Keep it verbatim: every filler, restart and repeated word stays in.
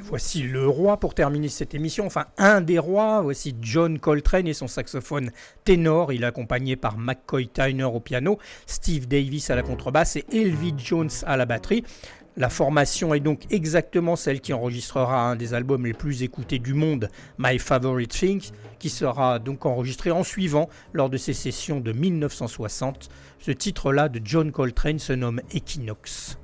voici le roi pour terminer cette émission, enfin un des rois, voici John Coltrane et son saxophone ténor, il est accompagné par McCoy Tyner au piano, Steve Davis à la contrebasse et Elvie Jones à la batterie. La formation est donc exactement celle qui enregistrera un des albums les plus écoutés du monde, My Favorite Thing, qui sera donc enregistré en suivant lors de ces sessions de mille neuf cent soixante. Ce titre-là de John Coltrane se nomme Equinox.